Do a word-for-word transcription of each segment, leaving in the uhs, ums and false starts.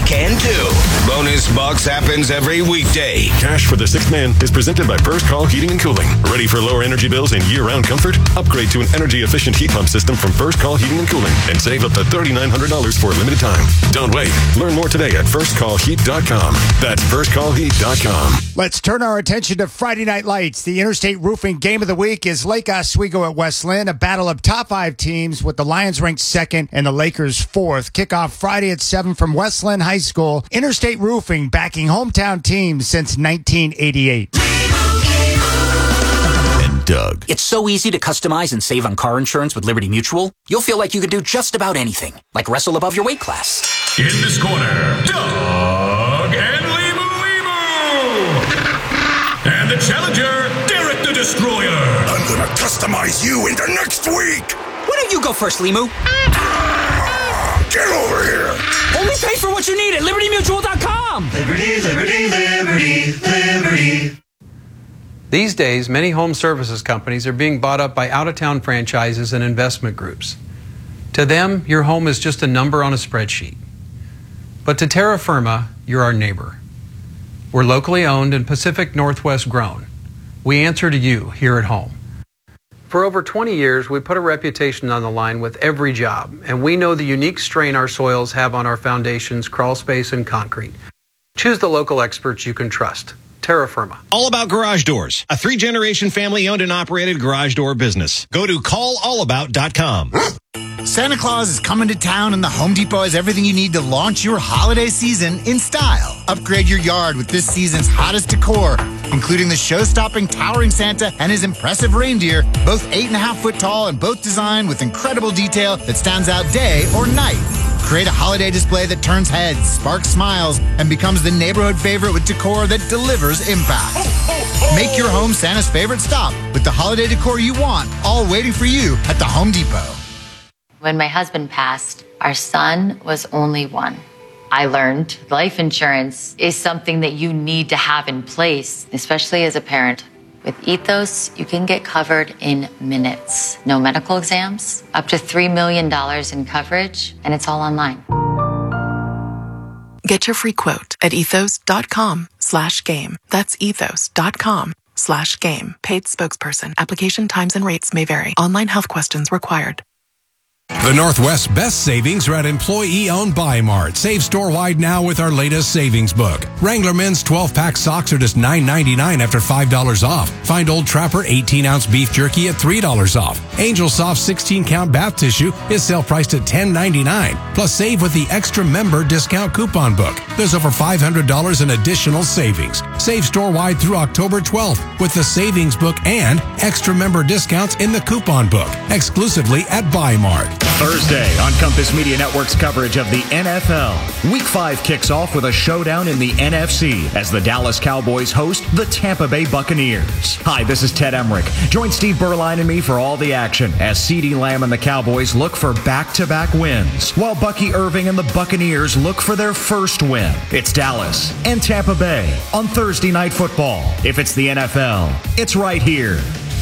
can too. Bonus Bucks happens every weekday. Cash for the Sixth Man is presented by First Call Heating and Cooling. Ready for lower energy bills and year-round comfort? Upgrade to an energy-efficient heat pump system from First Call Heating and Cooling and save up to three thousand nine hundred dollars for a limited time. Don't wait. Learn more today at first call heat dot com. That's first call heat dot com. Let's turn our attention to Friday Night Lights. The Interstate Roofing Game of the Week is Lake Oswego at West Linn, a battle of top five teams with the Lions ranked second and the Lakers fourth. Kickoff Friday at seven from West Linn High School. Interstate Roofing backing hometown teams since nineteen eighty-eight. And Doug. It's so easy to customize and save on car insurance with Liberty Mutual. You'll feel like you could do just about anything, like wrestle above your weight class. In this corner, Doug and Limu Limu. And the challenger, Derek the Destroyer. I'm gonna customize you into next week. Why don't you go first, Limu? Get over here. Only pay for what you need at liberty mutual dot com. Liberty, liberty, liberty, liberty. These days, many home services companies are being bought up by out-of-town franchises and investment groups. To them, your home is just a number on a spreadsheet. But to Terra Firma, you're our neighbor. We're locally owned and Pacific Northwest grown. We answer to you here at home. For over twenty years, we put a reputation on the line with every job, and we know the unique strain our soils have on our foundations, crawl space, and concrete. Choose the local experts you can trust. Terra Firma. All About Garage Doors, a three-generation family-owned and operated garage door business. Go to call all about dot com. Santa Claus is coming to town, and the Home Depot has everything you need to launch your holiday season in style. Upgrade your yard with this season's hottest decor, including the show-stopping towering Santa and his impressive reindeer, both eight and a half foot tall and both designed with incredible detail that stands out day or night. Create a holiday display that turns heads, sparks smiles, and becomes the neighborhood favorite with decor that delivers impact. Make your home Santa's favorite stop with the holiday decor you want, all waiting for you at the Home Depot. When my husband passed, our son was only one. I learned life insurance is something that you need to have in place, especially as a parent. With Ethos, you can get covered in minutes. No medical exams, up to three million dollars in coverage, and it's all online. Get your free quote at ethos.com slash game. That's ethos.com slash game. Paid spokesperson. Application times and rates may vary. Online health questions required. The Northwest's best savings are at employee-owned Buy Mart. Save store-wide now with our latest savings book. Wrangler men's twelve-pack socks are just nine ninety-nine after five dollars off. Find Old Trapper eighteen-ounce beef jerky at three dollars off. Angel Soft sixteen-count bath tissue is sale-priced at ten ninety-nine. Plus, save with the extra member discount coupon book. There's over five hundred dollars in additional savings. Save store-wide through October twelfth with the savings book and extra member discounts in the coupon book. Exclusively at Buy Mart. Thursday on Compass Media Network's coverage of the N F L. Week five kicks off with a showdown in the N F C as the Dallas Cowboys host the Tampa Bay Buccaneers. Hi, this is Ted Emmerich. Join Steve Berline and me for all the action as CeeDee Lamb and the Cowboys look for back-to-back wins, while Bucky Irving and the Buccaneers look for their first win. It's Dallas and Tampa Bay on Thursday Night Football. If it's the N F L, it's right here.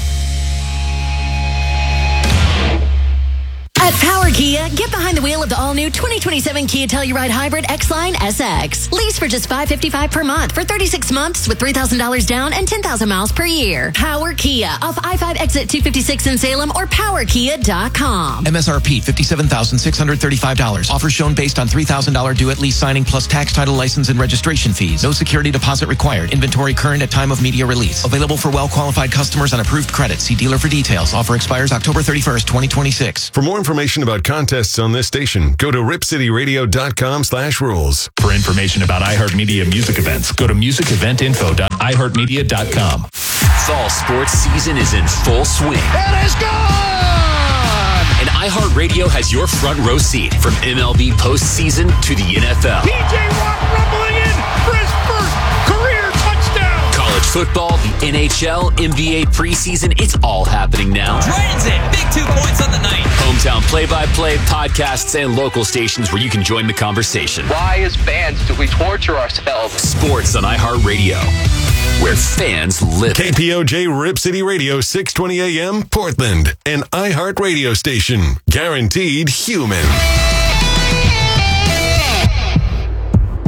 At Power Kia, get behind the wheel of the all-new twenty twenty-seven Kia Telluride Hybrid X-Line S X. Lease for just five hundred fifty-five dollars per month for thirty-six months with three thousand dollars down and ten thousand miles per year. Power Kia off I five exit two fifty-six in Salem or power kia dot com. M S R P fifty-seven thousand six hundred thirty-five dollars. Offer shown based on three thousand dollars due at lease signing plus tax, title, license, and registration fees. No security deposit required. Inventory current at time of media release. Available for well-qualified customers on approved credit. See dealer for details. Offer expires October thirty-first, twenty twenty-six. For more information about contests on this station, go to rip city radio dot com slash rules. For information about iHeartMedia music events, go to music event info dot i heart media dot com. Fall sports season is in full swing. It is gone! And iHeartRadio has your front row seat from M L B postseason to the N F L. P J Watt rumbling in for his first career touchdown. College football, the N H L, N B A preseason, it's all happening now. Transit, big two points on the night. Hometown play-by-play, podcasts, and local stations where you can join the conversation. Why, as fans, do we torture ourselves? Sports on iHeartRadio, where fans live. K P O J Rip City Radio, six twenty A M, Portland. An iHeart radio station. Guaranteed human.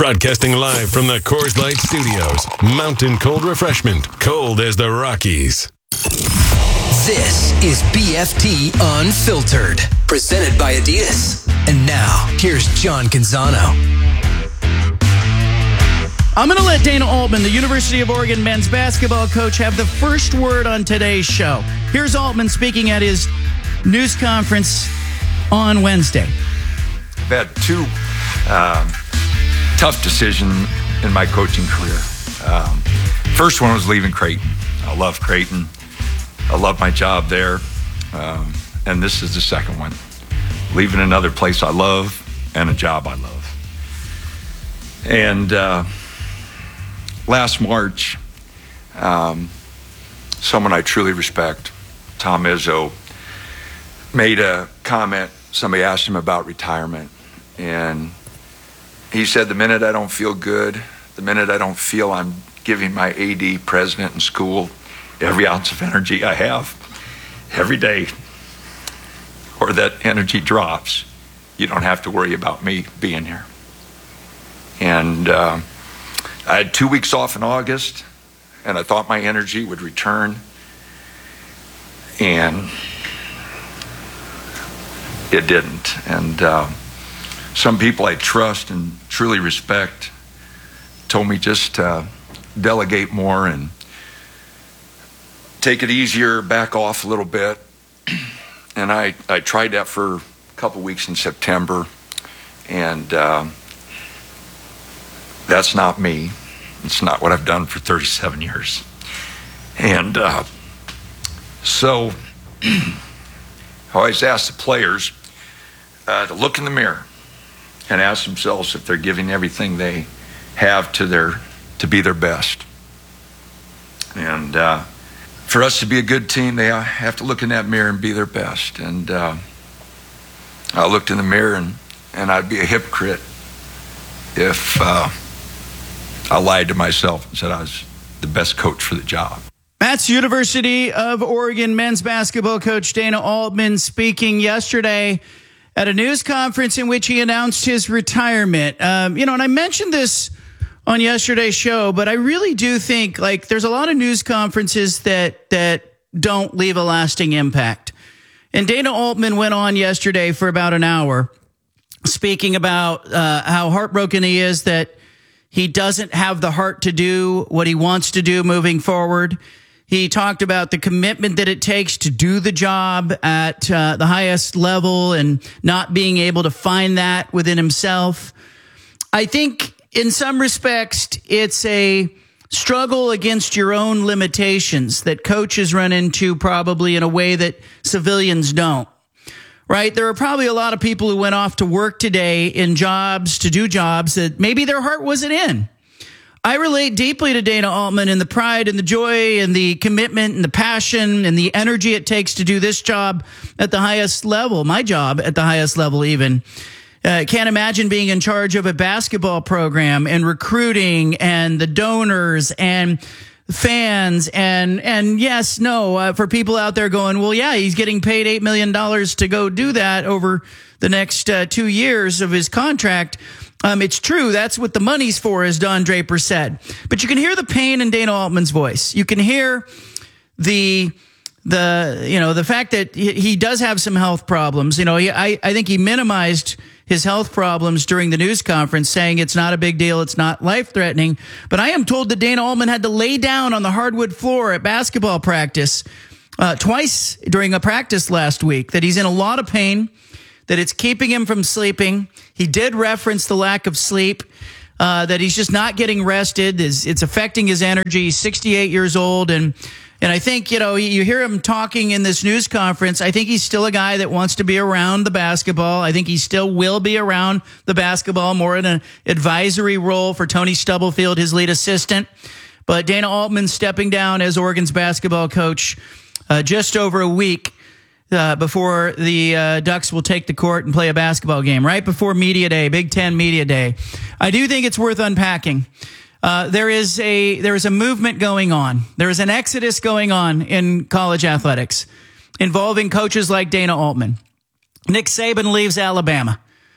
Broadcasting live from the Coors Light Studios. Mountain Cold Refreshment. Cold as the Rockies. This is B F T Unfiltered, presented by Adidas. And now, here's John Canzano. I'm going to let Dana Altman, the University of Oregon men's basketball coach, have the first word on today's show. Here's Altman speaking at his news conference on Wednesday. I've had two um, tough decisions in my coaching career. Um, first one was leaving Creighton. I love Creighton. I love my job there. Um, and this is the second one. Leaving another place I love and a job I love. And uh, last March, um, someone I truly respect, Tom Izzo, made a comment. Somebody asked him about retirement. And he said, the minute I don't feel good, the minute I don't feel I'm giving my A D president in school every ounce of energy I have every day, or that energy drops, you don't have to worry about me being here. And uh, I had two weeks off in August, and I thought my energy would return. And it didn't. And uh, some people I trust and truly respect told me just uh, delegate more and take it easier, back off a little bit. And I, I tried that for a couple weeks in September. And uh, that's not me. It's not what I've done for thirty-seven years. And uh, so I always ask the players uh, to look in the mirror and ask themselves if they're giving everything they have to their to be their best. And uh, for us to be a good team, they have to look in that mirror and be their best. And uh, I looked in the mirror, and, and I'd be a hypocrite if uh, I lied to myself and said I was the best coach for the job. That's University of Oregon men's basketball coach Dana Altman speaking yesterday at a news conference in which he announced his retirement. Um, you know, and I mentioned this on yesterday's show, but I really do think, like, there's a lot of news conferences that that don't leave a lasting impact. And Dana Altman went on yesterday for about an hour speaking about uh, how heartbroken he is that he doesn't have the heart to do what he wants to do moving forward. He talked about the commitment that it takes to do the job at uh, the highest level and not being able to find that within himself. I think in some respects, it's a struggle against your own limitations that coaches run into probably in a way that civilians don't. Right? There are probably a lot of people who went off to work today in jobs, to do jobs that maybe their heart wasn't in. I relate deeply to Dana Altman and the pride and the joy and the commitment and the passion and the energy it takes to do this job at the highest level, my job at the highest level even. Uh, can't imagine being in charge of a basketball program and recruiting and the donors and fans and, and yes, no, uh, for people out there going, well, yeah, he's getting paid eight million dollars to go do that over the next uh, two years of his contract. Um, it's true. That's what the money's for, as Don Draper said. But you can hear the pain in Dana Altman's voice. You can hear the, the, you know, the fact that he, he does have some health problems. You know, he, I, I think he minimized his health problems during the news conference, saying it's not a big deal, it's not life-threatening. But I am told that Dana Altman had to lay down on the hardwood floor at basketball practice uh, twice during a practice last week, that he's in a lot of pain, that it's keeping him from sleeping. He did reference the lack of sleep, uh, that he's just not getting rested. It's, it's affecting his energy. He's sixty-eight years old, and And I think, you know, you hear him talking in this news conference. I think he's still a guy that wants to be around the basketball. I think he still will be around the basketball, more in an advisory role for Tony Stubblefield, his lead assistant. But Dana Altman stepping down as Oregon's basketball coach uh, just over a week uh, before the uh, Ducks will take the court and play a basketball game, right before Media Day, Big Ten Media Day. I do think it's worth unpacking. Uh, there is a there is a movement going on. There is an exodus going on in college athletics involving coaches like Dana Altman. Nick Saban leaves Alabama.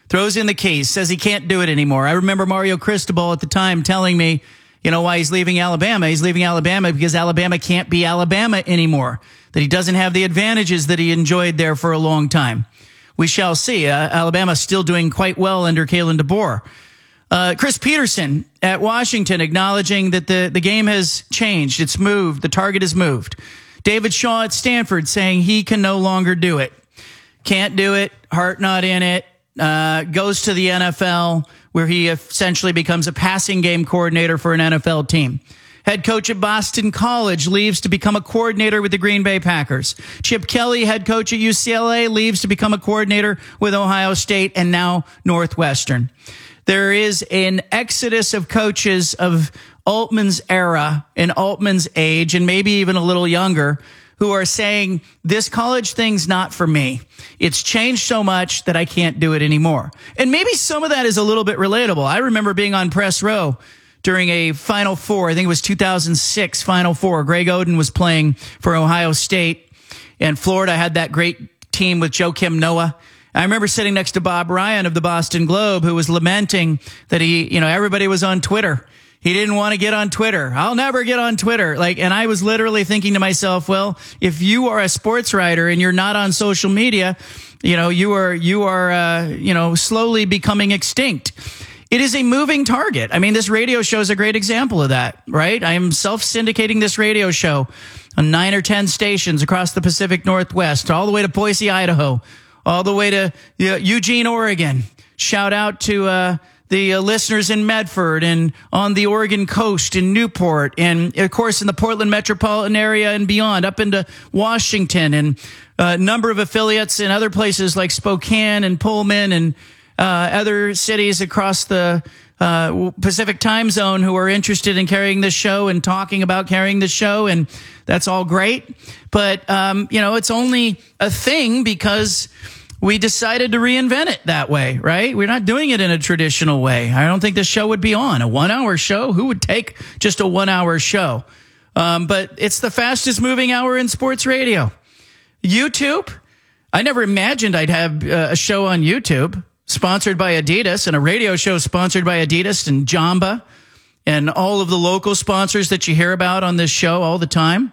throws in the keys, says he can't do it anymore. I remember Mario Cristobal at the time telling me, you know, why he's leaving Alabama. He's leaving Alabama because Alabama can't be Alabama anymore, that he doesn't have the advantages that he enjoyed there for a long time. We shall see. Uh, Alabama's still doing quite well under Kalen DeBoer. Uh, Chris Peterson at Washington acknowledging that the, the game has changed. It's moved. The target has moved. David Shaw at Stanford saying he can no longer do it. Can't do it. Heart not in it. Uh, goes to the N F L, where he essentially becomes a passing game coordinator for an N F L team. Head coach at Boston College leaves to become a coordinator with the Green Bay Packers. Chip Kelly, head coach at U C L A, leaves to become a coordinator with Ohio State and now Northwestern. There is an exodus of coaches of Altman's era and Altman's age, and maybe even a little younger, who are saying, this college thing's not for me. It's changed so much that I can't do it anymore. And maybe some of that is a little bit relatable. I remember being on press row during a Final Four. I think it was two thousand six Final Four. Greg Oden was playing for Ohio State, and Florida had that great team with Joakim Noah. I remember sitting next to Bob Ryan of the Boston Globe, who was lamenting that he, you know, everybody was on Twitter. He didn't want to get on Twitter. I'll never get on Twitter. Like, and I was literally thinking to myself, well, if you are a sports writer and you're not on social media, you know, you are, you are, uh, you know, slowly becoming extinct. It is a moving target. I mean, this radio show is a great example of that, right? I am self-syndicating this radio show on nine or ten stations across the Pacific Northwest, all the way to Boise, Idaho, all the way to uh, Eugene, Oregon. Shout out to, uh, the uh, listeners in Medford and on the Oregon coast in Newport and, of course, in the Portland metropolitan area and beyond, up into Washington, and a number of affiliates in other places like Spokane and Pullman and uh, other cities across the uh, Pacific time zone who are interested in carrying this show and talking about carrying this show. And that's all great. But, um, you know, it's only a thing because we decided to reinvent it that way, right? We're not doing it in a traditional way. I don't think this show would be on. A one-hour show? Who would take just a one-hour show? Um, but it's the fastest moving hour in sports radio. YouTube? I never imagined I'd have uh, a show on YouTube sponsored by Adidas and a radio show sponsored by Adidas and Jamba and all of the local sponsors that you hear about on this show all the time.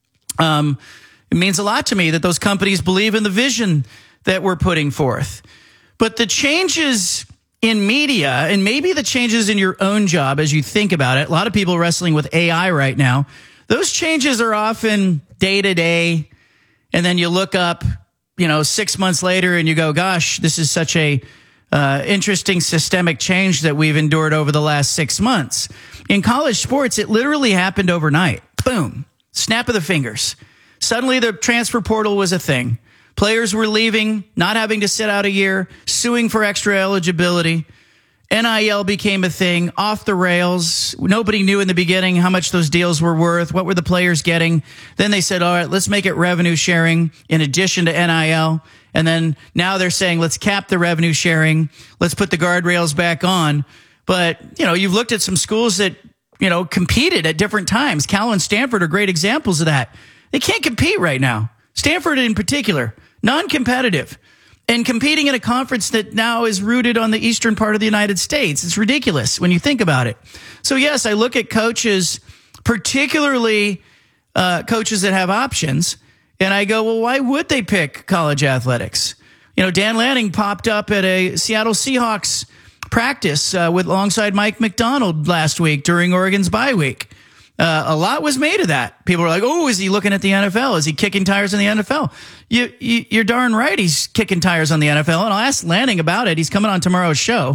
Um, it means a lot to me that those companies believe in the vision that we're putting forth. But the changes in media, and maybe the changes in your own job as you think about it, a lot of people are wrestling with A I right now. Those changes are often day to day. And then you look up, you know, six months later and you go, gosh, this is such a uh, interesting systemic change that we've endured over the last six months. In college sports, it literally happened overnight. Boom. Snap of the fingers. Suddenly the transfer portal was a thing. Players were leaving, not having to sit out a year, suing for extra eligibility. N I L became a thing, off the rails. Nobody knew in the beginning how much those deals were worth. What were the players getting? Then they said, all right, let's make it revenue sharing in addition to N I L. And then now they're saying, let's cap the revenue sharing. Let's put the guardrails back on. But, you know, you've looked at some schools that, you know, competed at different times. Cal and Stanford are great examples of that. They can't compete right now. Stanford in particular, non-competitive, and competing in a conference that now is rooted on the eastern part of the United States. It's ridiculous when you think about it. So yes, I look at coaches, particularly uh, coaches that have options, and I go, well, why would they pick college athletics? You know, Dan Lanning popped up at a Seattle Seahawks practice uh, with alongside Mike McDonald last week during Oregon's bye week. Uh, a lot was made of that. People were like, oh, is he looking at the N F L? Is he kicking tires on the N F L? You, you, you're darn right he's kicking tires on the N F L. And I'll ask Lanning about it. He's coming on tomorrow's show.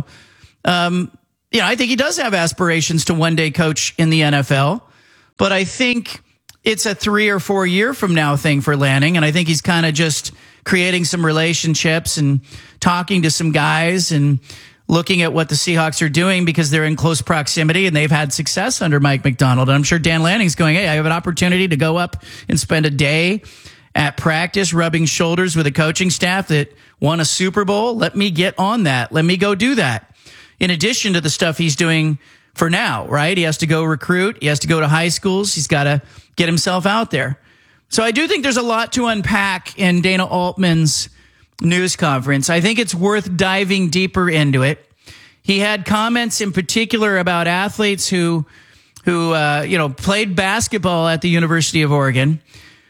Um, you know, I think he does have aspirations to one day coach in the N F L. But I think it's a three or four year from now thing for Lanning. And I think he's kind of just creating some relationships and talking to some guys and looking at what the Seahawks are doing because they're in close proximity and they've had success under Mike McDonald. And I'm sure Dan Lanning's going, hey, I have an opportunity to go up and spend a day at practice rubbing shoulders with a coaching staff that won a Super Bowl. Let me get on that. Let me go do that. In addition to the stuff he's doing for now, right? He has to go recruit. He has to go to high schools. He's got to get himself out there. So I do think there's a lot to unpack in Dana Altman's news conference. I think it's worth diving deeper into it. He had comments in particular about athletes who, who uh, you know, played basketball at the University of Oregon,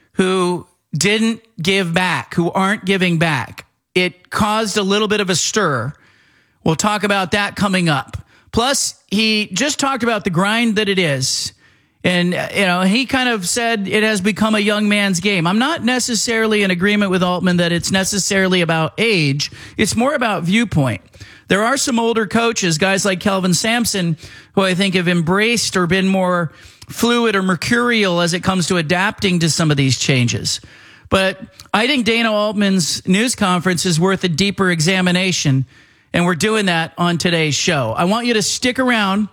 who didn't give back, who aren't giving back. It caused a little bit of a stir. We'll talk about that coming up. Plus, he just talked about the grind that it is. And, you know, he kind of said it has become a young man's game. I'm not necessarily in agreement with Altman that it's necessarily about age. It's more about viewpoint. There are some older coaches, guys like Kelvin Sampson, who I think have embraced or been more fluid or mercurial as it comes to adapting to some of these changes. But I think Dana Altman's news conference is worth a deeper examination, and we're doing that on today's show. I want you to stick around.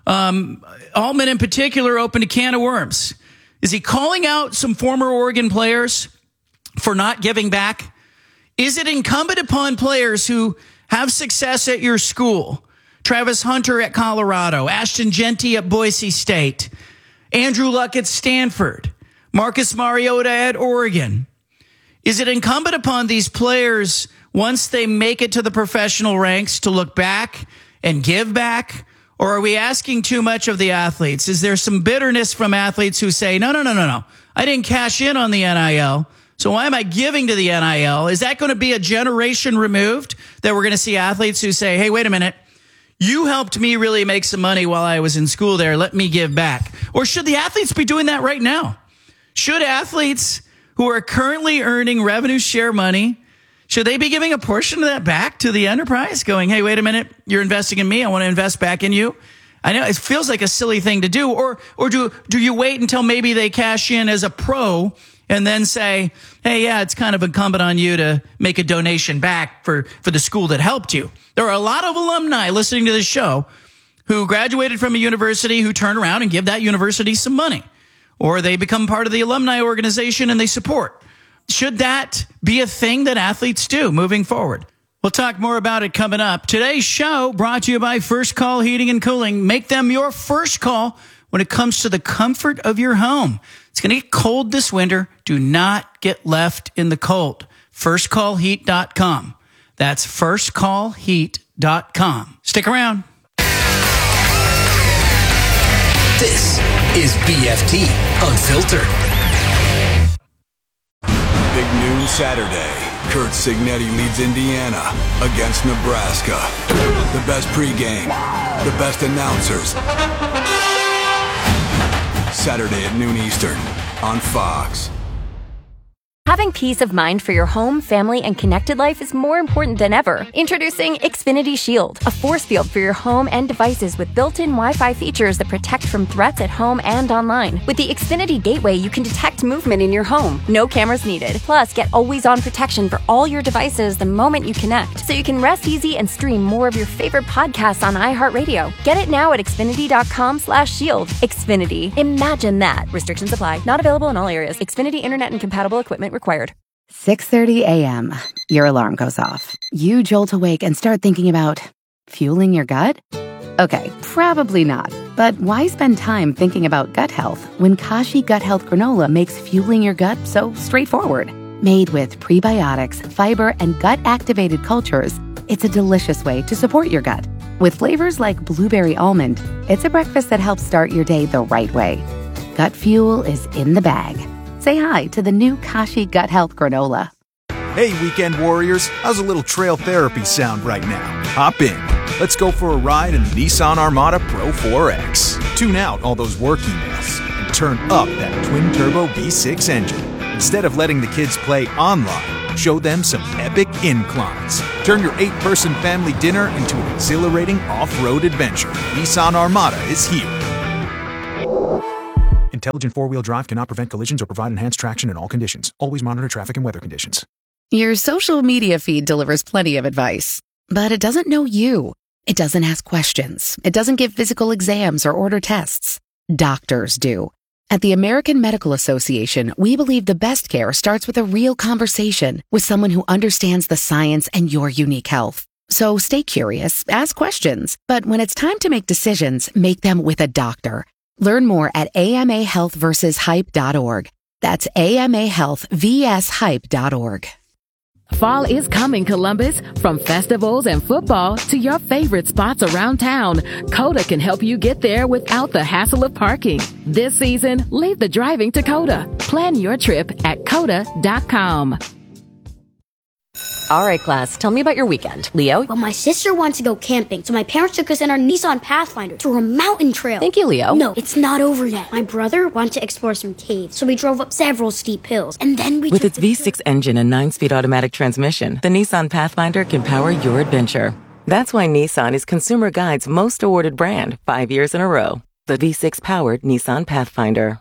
Um, Altman in particular opened a can of worms. Is he calling out some former Oregon players for not giving back? Is it incumbent upon players who have success at your school? Travis Hunter at Colorado, Ashton Genty at Boise State, Andrew Luck at Stanford, Marcus Mariota at Oregon. Is it incumbent upon these players, once they make it to the professional ranks, to look back and give back? Or are we asking too much of the athletes? Is there some bitterness from athletes who say, no, no, no, no, no, I didn't cash in on the N I L, so why am I giving to the N I L? Is that going to be a generation removed that we're going to see athletes who say, hey, wait a minute, you helped me really make some money while I was in school there, let me give back? Or should the athletes be doing that right now? Should athletes who are currently earning revenue share money, should they be giving a portion of that back to the enterprise, going, hey, wait a minute, you're investing in me, I want to invest back in you? I know it feels like a silly thing to do. Or or do do you wait until maybe they cash in as a pro and then say, hey, yeah, it's kind of incumbent on you to make a donation back for, for the school that helped you? There are a lot of alumni listening to this show who graduated from a university who turn around and give that university some money. Or they become part of the alumni organization and they support. Should that be a thing that athletes do moving forward? We'll talk more about it coming up. Today's show brought to you by First Call Heating and Cooling. Make them your first call when it comes to the comfort of your home. It's going to get cold this winter. Do not get left in the cold. first call heat dot com. That's first call heat dot com. Stick around. This is B F T Unfiltered. Big noon Saturday. Curt Cignetti leads Indiana against Nebraska. The best pregame, the best announcers. Saturday at noon Eastern on Fox. Having peace of mind for your home, family, and connected life is more important than ever. Introducing Xfinity Shield, a force field for your home and devices with built-in Wi-Fi features that protect from threats at home and online. With the Xfinity Gateway, you can detect movement in your home. No cameras needed. Plus, get always-on protection for all your devices the moment you connect, so you can rest easy and stream more of your favorite podcasts on iHeartRadio. Get it now at Xfinity.com slash shield. Xfinity. Imagine that. Restrictions apply. Not available in all areas. Xfinity Internet and compatible equipment required. six thirty a.m. Your alarm goes off. You jolt awake and start thinking about fueling your gut? Okay, probably not. But why spend time thinking about gut health when Kashi Gut Health Granola makes fueling your gut so straightforward? Made with prebiotics, fiber, and gut-activated cultures, it's a delicious way to support your gut. With flavors like blueberry almond, it's a breakfast that helps start your day the right way. Gut fuel is in the bag. Say hi to the new Kashi Gut Health Granola. Hey, weekend warriors. How's a little trail therapy sound right now? Hop in. Let's go for a ride in the Nissan Armada Pro four X. Tune out all those work emails and turn up that twin-turbo V six engine. Instead of letting the kids play online, show them some epic inclines. Turn your eight-person family dinner into an exhilarating off-road adventure. Nissan Armada is here. Intelligent four-wheel drive cannot prevent collisions or provide enhanced traction in all conditions. Always monitor traffic and weather conditions. Your social media feed delivers plenty of advice, but it doesn't know you. It doesn't ask questions. It doesn't give physical exams or order tests. Doctors do. At the American Medical Association, we believe the best care starts with a real conversation with someone who understands the science and your unique health. So stay curious, ask questions, but when it's time to make decisions, make them with a doctor. Learn more at A M A health versus hype dot org. That's A M A health vs hype dot org. Fall is coming, Columbus. From festivals and football to your favorite spots around town, Coda can help you get there without the hassle of parking. This season, leave the driving to Coda. Plan your trip at coda dot com. All right, class, tell me about your weekend. Leo? Well, my sister wants to go camping, so my parents took us in our Nissan Pathfinder to a mountain trail. Thank you, Leo. No, it's not over yet. My brother wanted to explore some caves, so we drove up several steep hills, and then we With its V six engine and nine-speed automatic transmission, the Nissan Pathfinder can power your adventure. That's why Nissan is Consumer Guide's most awarded brand five years in a row. The V six-powered Nissan Pathfinder.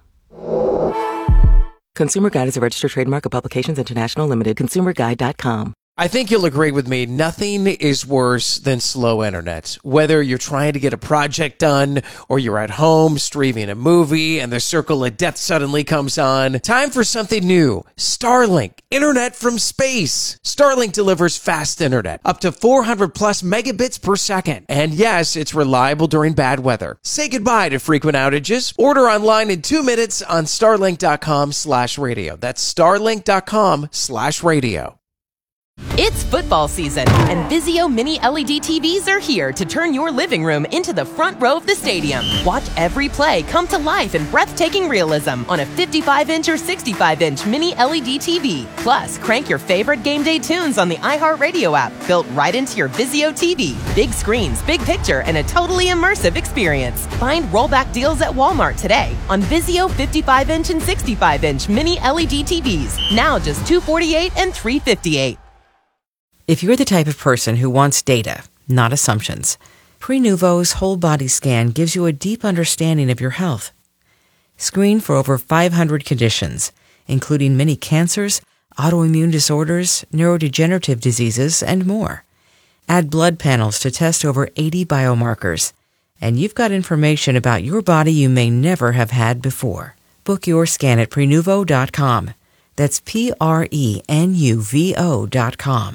Consumer Guide is a registered trademark of Publications International Limited. consumer guide dot com. I think you'll agree with me. Nothing is worse than slow internet. Whether you're trying to get a project done or you're at home streaming a movie and the circle of death suddenly comes on. Time for something new. Starlink. Internet from space. Starlink delivers fast internet. Up to four hundred plus megabits per second. And yes, it's reliable during bad weather. Say goodbye to frequent outages. Order online in two minutes on starlink dot com slash radio. That's starlink dot com slash radio. It's football season, and Vizio Mini L E D T Vs are here to turn your living room into the front row of the stadium. Watch every play come to life in breathtaking realism on a fifty-five inch or sixty-five inch Mini L E D T V. Plus, crank your favorite game day tunes on the iHeartRadio app, built right into your Vizio T V. Big screens, big picture, and a totally immersive experience. Find rollback deals at Walmart today on Vizio fifty-five inch and sixty-five inch Mini L E D T Vs. Now just two hundred forty-eight dollars and three hundred fifty-eight dollars. If you're the type of person who wants data, not assumptions, Prenuvo's whole body scan gives you a deep understanding of your health. Screen for over five hundred conditions, including many cancers, autoimmune disorders, neurodegenerative diseases, and more. Add blood panels to test over eighty biomarkers, and you've got information about your body you may never have had before. Book your scan at Prenuvo dot com. That's P R E N U V O dot com.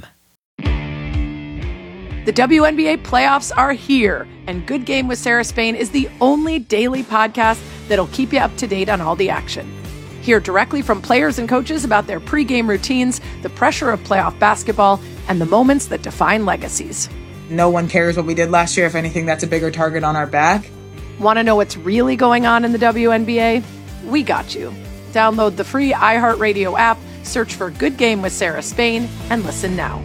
The W N B A playoffs are here, and Good Game with Sarah Spain is the only daily podcast that'll keep you up to date on all the action. Hear directly from players and coaches about their pregame routines, the pressure of playoff basketball, and the moments that define legacies. No one cares what we did last year. If anything, that's a bigger target on our back. Want to know what's really going on in the W N B A? We got you. Download the free iHeartRadio app, search for Good Game with Sarah Spain, and listen now.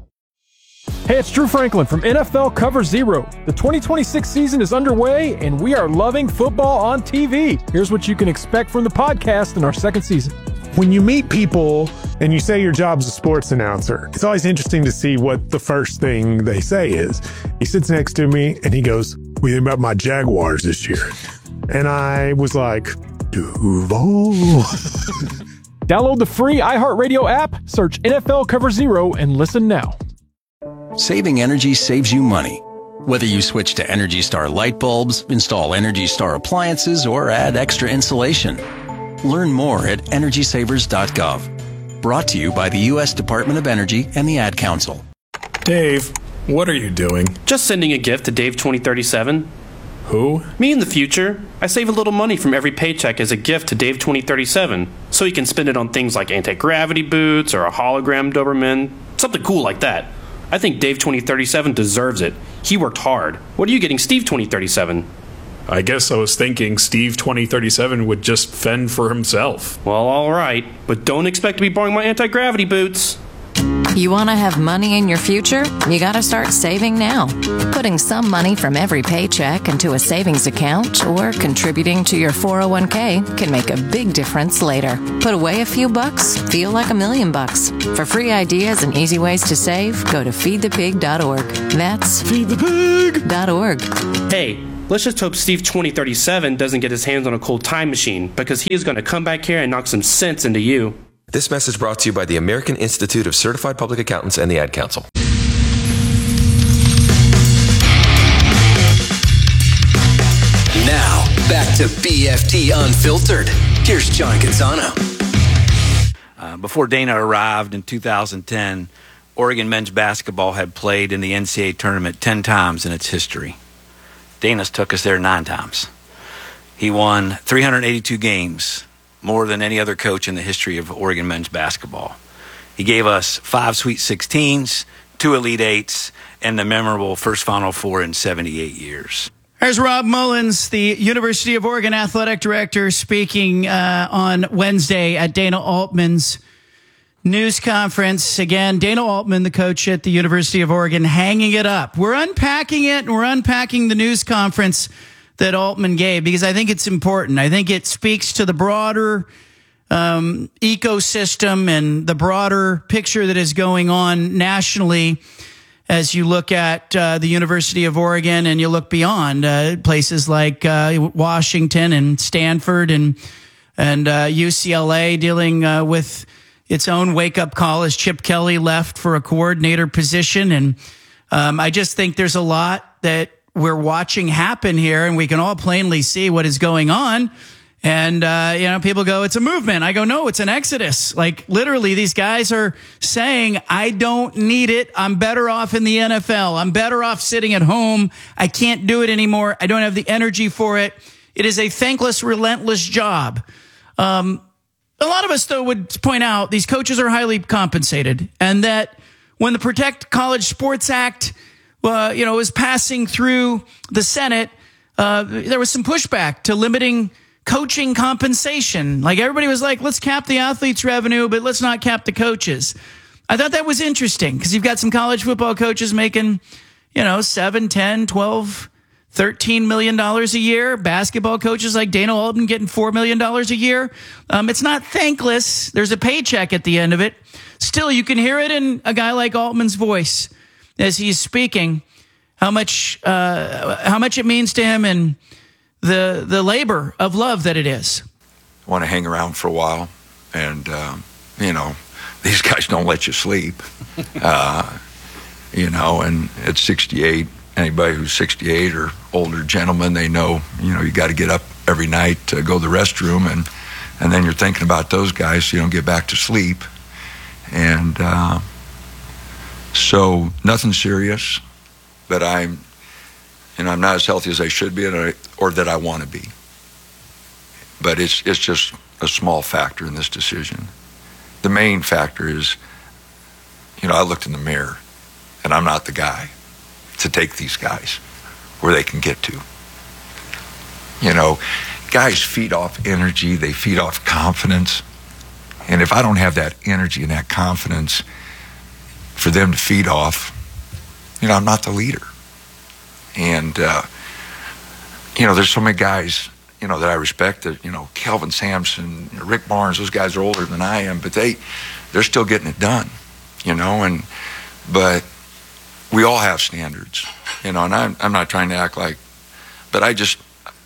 Hey, it's Drew Franklin from N F L Cover Zero. The twenty twenty-six season is underway, and we are loving football on T V. Here's what you can expect from the podcast in our second season. When you meet people and you say your job's a sports announcer, it's always interesting to see what the first thing they say is. He sits next to me and he goes, "What do you think about my Jaguars this year?" And I was like, Duval. Download the free iHeartRadio app, search N F L Cover Zero, and listen now. Saving energy saves you money. Whether you switch to Energy Star light bulbs, install Energy Star appliances, or add extra insulation. Learn more at energy savers dot gov. Brought to you by the U S Department of Energy and the Ad Council. Dave, what are you doing? Just sending a gift to Dave twenty thirty-seven. Who? Me in the future. I save a little money from every paycheck as a gift to Dave twenty thirty-seven, so he can spend it on things like anti-gravity boots or a hologram Doberman, something cool like that. I think Dave twenty thirty-seven deserves it. He worked hard. What are you getting Steve twenty thirty-seven? I guess I was thinking Steve twenty thirty-seven would just fend for himself. Well, all right, but don't expect to be borrowing my anti-gravity boots. You want to have money in your future? You got to start saving now. Putting some money from every paycheck into a savings account or contributing to your four oh one k can make a big difference later. Put away a few bucks, feel like a million bucks. For free ideas and easy ways to save, go to feed the pig dot org. That's feed the pig dot org. Hey, let's just hope Steve twenty thirty-seven doesn't get his hands on a cold time machine, because he is going to come back here and knock some sense into you. This message brought to you by the American Institute of Certified Public Accountants and the Ad Council. Now, back to B F T Unfiltered. Here's John Canzano. Uh, before Dana arrived in two thousand ten, Oregon men's basketball had played in the N C double A tournament ten times in its history. Dana's took us there nine times. He won three hundred eighty-two games, more than any other coach in the history of Oregon men's basketball. He gave us five Sweet sixteens, two Elite Eights, and the memorable first Final Four in seventy-eight years. There's Rob Mullins, the University of Oregon athletic director, speaking uh, on Wednesday at Dana Altman's news conference. Again, Dana Altman, the coach at the University of Oregon, hanging it up. We're unpacking it, and we're unpacking the news conference that Altman gave because I think it's important. I think it speaks to the broader um, ecosystem and the broader picture that is going on nationally as you look at uh, the University of Oregon and you look beyond uh, places like uh, Washington and Stanford and and uh, U C L A dealing uh, with its own wake-up call as Chip Kelly left for a coordinator position. And um, I just think there's a lot that we're watching happen here, and we can all plainly see what is going on. And, uh, you know, people go, it's a movement. I go, no, it's an exodus. Like, literally, these guys are saying, I don't need it. I'm better off in the N F L. I'm better off sitting at home. I can't do it anymore. I don't have the energy for it. It is a thankless, relentless job. Um, a lot of us, though, would point out these coaches are highly compensated, and that when the Protect College Sports Act, uh, you know, was passing through the Senate, uh, there was some pushback to limiting coaching compensation. Like, everybody was like, let's cap the athletes' revenue, but let's not cap the coaches. I thought that was interesting because you've got some college football coaches making, you know, seven, ten, twelve, thirteen million dollars a year. Basketball coaches like Dana Altman getting four million dollars a year. Um, it's not thankless. There's a paycheck at the end of it. Still, you can hear it in a guy like Altman's voice as he's speaking, how much, uh, how much it means to him and the the labor of love that it is. I want to hang around for a while, and um, you know, these guys don't let you sleep. uh, you know, and at sixty-eight, anybody who's sixty-eight or older gentlemen, they know, you know, you got to get up every night to go to the restroom, and and then you're thinking about those guys so you don't get back to sleep. And uh, so nothing serious, but I'm. And I'm not as healthy as I should be, or, or that I want to be. But it's it's just a small factor in this decision. The main factor is, you know, I looked in the mirror, and I'm not the guy to take these guys where they can get to. You know, guys feed off energy, they feed off confidence. And if I don't have that energy and that confidence for them to feed off, you know, I'm not the leader. And, uh, you know, there's so many guys, you know, that I respect, that, you know, Kelvin Sampson, Rick Barnes, those guys are older than I am, but they, they're still getting it done, you know, and, but we all have standards, you know, and I'm, I'm not trying to act like, but I just,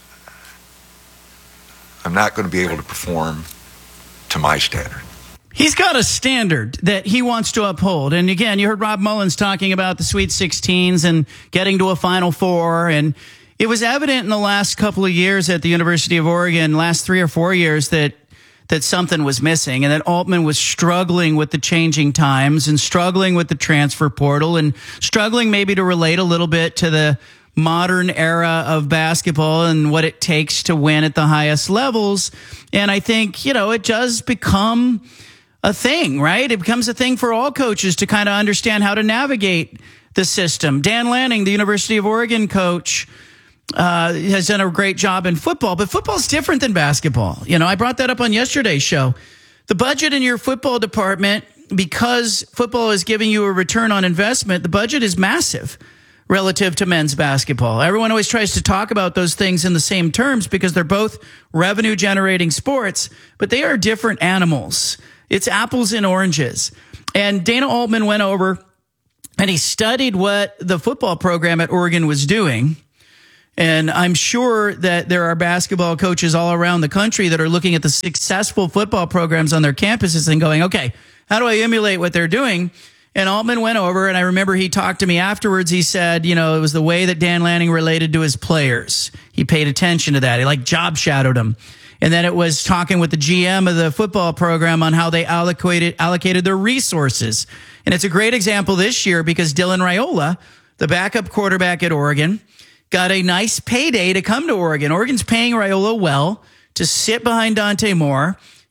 I'm not going to be able to perform to my standard. He's got a standard that he wants to uphold. And again, you heard Rob Mullins talking about the Sweet sixteens and getting to a Final Four. And it was evident in the last couple of years at the University of Oregon, last three or four years, that that something was missing and that Altman was struggling with the changing times and struggling with the transfer portal and struggling maybe to relate a little bit to the modern era of basketball and what it takes to win at the highest levels. And I think, you know, it does become a thing, right? It becomes a thing for all coaches to kind of understand how to navigate the system. Dan Lanning, the University of Oregon coach, uh, has done a great job in football, but football's different than basketball. You know, I brought that up on yesterday's show. The budget in your football department, because football is giving you a return on investment, the budget is massive relative to men's basketball. Everyone always tries to talk about those things in the same terms because they're both revenue generating sports, but they are different animals. It's apples and oranges. And Dana Altman went over and he studied what the football program at Oregon was doing. And I'm sure that there are basketball coaches all around the country that are looking at the successful football programs on their campuses and going, okay, how do I emulate what they're doing? And Altman went over, and I remember he talked to me afterwards. He said, you know, it was the way that Dan Lanning related to his players. He paid attention to that. He like job shadowed them. And then it was talking with the G M of the football program on how they allocated allocated their resources. And it's a great example this year because Dylan Raiola, the backup quarterback at Oregon, got a nice payday to come to Oregon. Oregon's paying Raiola well to sit behind Dante Moore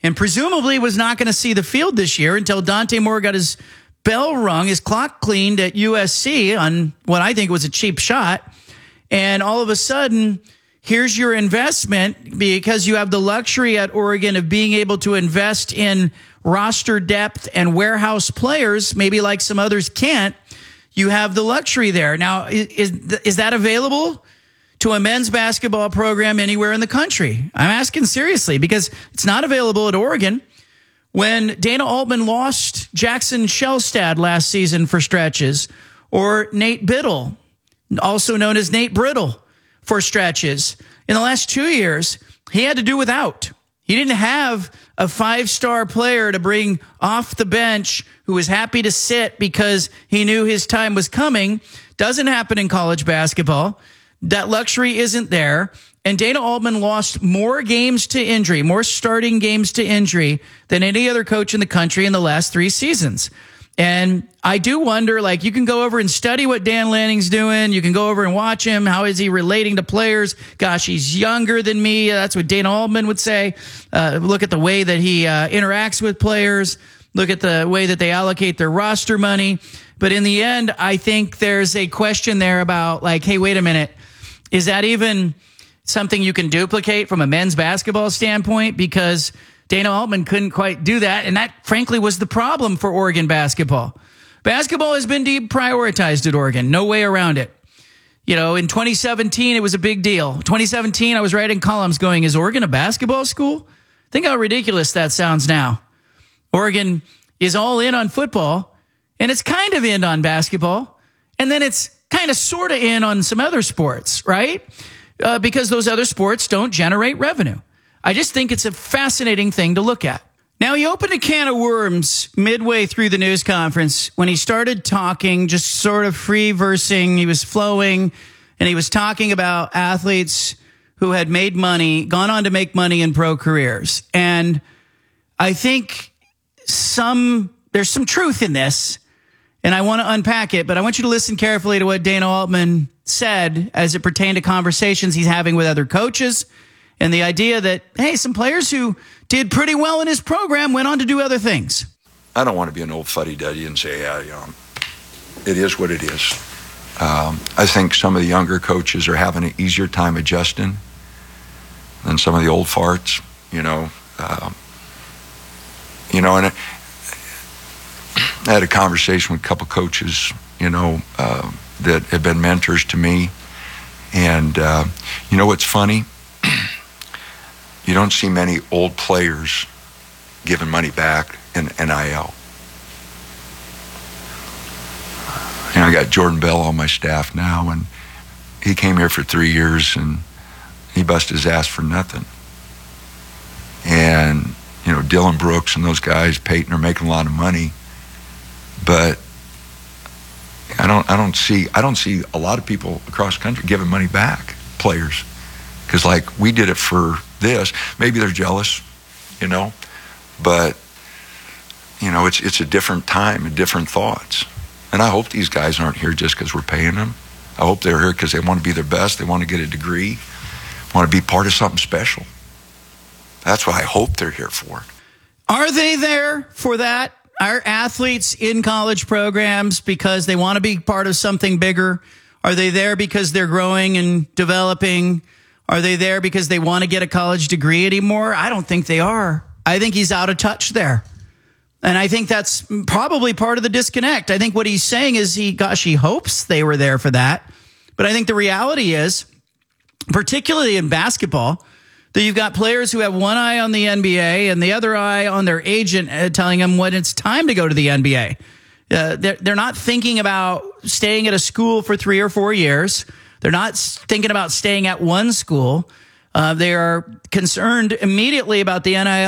and presumably was not going to see the field this year until Dante Moore got his bell rung, his clock cleaned at U S C on what I think was a cheap shot. And all of a sudden, here's your investment because you have the luxury at Oregon of being able to invest in roster depth and warehouse players, maybe like some others can't. You have the luxury there. Now, is, is that available to a men's basketball program anywhere in the country? I'm asking seriously because it's not available at Oregon. When Dana Altman lost Jackson Shellstad last season for stretches, or Nate Biddle, also known as Nate Brittle, for stretches, in the last two years, he had to do without. He didn't have a five-star player to bring off the bench who was happy to sit because he knew his time was coming. Doesn't happen in college basketball. That luxury isn't there. And Dana Altman lost more games to injury, more starting games to injury than any other coach in the country in the last three seasons. And I do wonder, like, you can go over and study what Dan Lanning's doing. You can go over and watch him. How is he relating to players? Gosh, he's younger than me. That's what Dana Altman would say. Uh, look at the way that he uh, interacts with players. Look at the way that they allocate their roster money. But in the end, I think there's a question there about, like, hey, wait a minute. Is that even something you can duplicate from a men's basketball standpoint? Because Dana Altman couldn't quite do that. And that, frankly, was the problem for Oregon basketball. Basketball has been deprioritized at Oregon. No way around it. You know, in twenty seventeen, it was a big deal. twenty seventeen, I was writing columns going, is Oregon a basketball school? Think how ridiculous that sounds now. Oregon is all in on football, and it's kind of in on basketball, and then it's kind of sort of in on some other sports, right? Uh, because those other sports don't generate revenue. I just think it's a fascinating thing to look at. Now, he opened a can of worms midway through the news conference when he started talking, just sort of free-versing. He was flowing, and he was talking about athletes who had made money, gone on to make money in pro careers. And I think some there's some truth in this, and I want to unpack it, but I want you to listen carefully to what Dana Altman said as it pertained to conversations he's having with other coaches, and the idea that, hey, some players who did pretty well in his program went on to do other things. I don't want to be an old fuddy-duddy and say, yeah, you know, it is what it is. Um, I think some of the younger coaches are having an easier time adjusting than some of the old farts, you know. Um, you know, and I, I had a conversation with a couple coaches, you know, uh, that have been mentors to me. And, uh, you know what's funny? You don't see many old players giving money back in N I L. You know, I got Jordan Bell on my staff now, and he came here for three years, and he busted his ass for nothing. And, you know, Dylan Brooks and those guys, Peyton, are making a lot of money, but I don't, I don't see, I don't see a lot of people across the country giving money back, players, because like we did it for this. Maybe they're jealous, you know, but you know, it's it's a different time and different thoughts. And I hope these guys aren't here just because we're paying them. I hope they're here because they want to be their best. They want to get a degree, want to be part of something special. That's what I hope they're here for. Are they there for that? Are athletes in college programs because they want to be part of something bigger? Are they there because they're growing and developing? Are they there because they want to get a college degree anymore? I don't think they are. I think he's out of touch there. And I think that's probably part of the disconnect. I think what he's saying is he, gosh, he hopes they were there for that. But I think the reality is, particularly in basketball, that you've got players who have one eye on the N B A and the other eye on their agent uh, telling them when it's time to go to the N B A. Uh, they're, they're not thinking about staying at a school for three or four years. They're not thinking about staying at one school. Uh, they are concerned immediately about the N I L